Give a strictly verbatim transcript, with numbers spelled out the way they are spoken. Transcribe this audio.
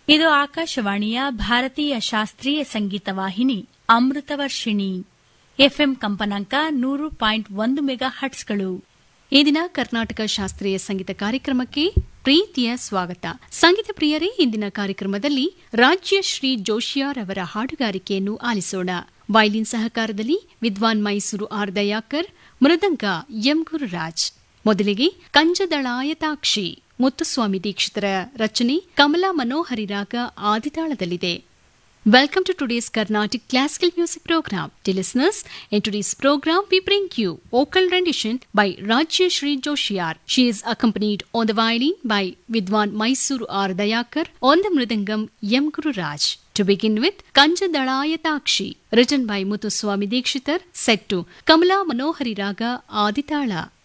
ಇದು ಆಕಾಶವಾಣಿಯ ಭಾರತೀಯ ಶಾಸ್ತ್ರೀಯ ಸಂಗೀತ ವಾಹಿನಿ ಅಮೃತವರ್ಷಿಣಿ. ಎಫ್ಎಂ ಕಂಪನಾಂಕ ನೂರು ಪಾಯಿಂಟ್ ಒಂದು ಮೆಗಾ ಹಟ್ಸ್ಗಳು. ಈ ದಿನ ಕರ್ನಾಟಕ ಶಾಸ್ತ್ರೀಯ ಸಂಗೀತ ಕಾರ್ಯಕ್ರಮಕ್ಕೆ ಪ್ರೀತಿಯ ಸ್ವಾಗತ. ಸಂಗೀತ ಪ್ರಿಯರೇ, ಇಂದಿನ ಕಾರ್ಯಕ್ರಮದಲ್ಲಿ ರಾಜ್ಯಶ್ರೀ ಜೋಶಿಯಾರ್ ಅವರ ಹಾಡುಗಾರಿಕೆಯನ್ನು ಆಲಿಸೋಣ. ವೈಲಿನ್ ಸಹಕಾರದಲ್ಲಿ ವಿದ್ವಾನ್ ಮೈಸೂರು ಆರ್ ದಯಾಕರ್, ಮೃದಂಗ ಎಂ ಗುರುರಾಜ್. ಮೊದಲಿಗೆ ಕಂಜದಳಾಯತಾಕ್ಷಿ ಮುತ್ತುಸ್ವಾಮಿ ದೀಕ್ಷಿತರ ರಚನೆ, ಕಮಲಾ ಮನೋಹರಿ ರಾಗ ಆದಿತಾಳದಲ್ಲಿದೆ. Welcome to today's Carnatic Classical Music Program. Dear listeners, in today's program we bring you vocal rendition by Rajyashree Joshiyar. She is accompanied on the violin by Vidwan Mysuru R. Dayakar, on the mridangam M. Guru Raj. To begin with, Kanjadalayataakshi, written by Muthuswami Dikshitar, set to Kamala Manohari Raga Aditala.